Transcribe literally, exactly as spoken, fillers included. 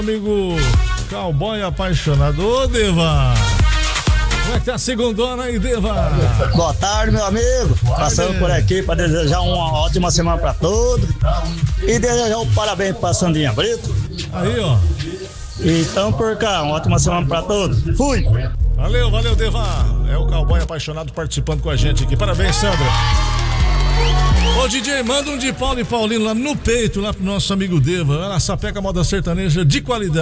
Amigo cowboy apaixonado. Ô, Deva, como é que tá a segundona aí, Deva? Boa tarde, meu amigo. Passando por aqui para desejar uma ótima semana para todos e desejar um parabéns para Sandrinha Brito. Aí, ó. Então, por cá, uma ótima semana para todos. Fui! Valeu, valeu, Deva. É o cowboy apaixonado participando com a gente aqui. Parabéns, Sandra. Ô, D J, manda um de Paulo e Paulino lá no peito, lá pro nosso amigo Deva. Ela sapeca moda sertaneja de qualidade.